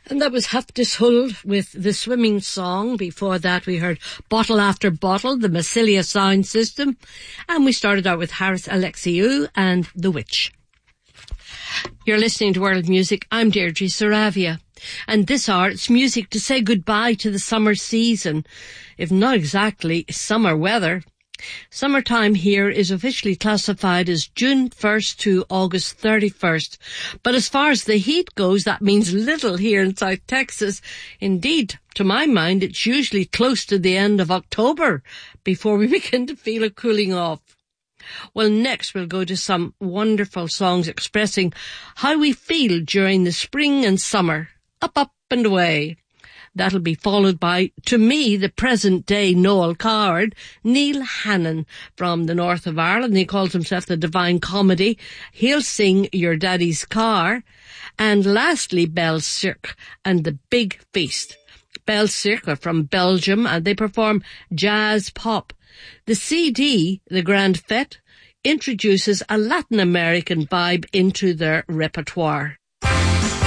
And that was Haftis Hull with The Swimming Song. Before that we heard Bottle After Bottle, the Massilia Sound System. And we started out with Haris Alexiou and The Witch. You're listening to World Music. I'm Deirdre Saravia. And this hour, it's music to say goodbye to the summer season, if not exactly summer weather. Summertime here is officially classified as June 1st to August 31st. But as far as the heat goes, that means little here in South Texas. Indeed, to my mind, it's usually close to the end of October before we begin to feel a cooling off. Well, next we'll go to some wonderful songs expressing how we feel during the spring and summer. Up, up and away. That'll be followed by, to me, the present-day Noel Coward, Neil Hannon from the north of Ireland. He calls himself the Divine Comedy. He'll sing Your Daddy's Car. And lastly, Belle Cirque and The Big Feast. Belle Cirque are from Belgium and they perform jazz pop. The CD, The Grand Fete, introduces a Latin American vibe into their repertoire.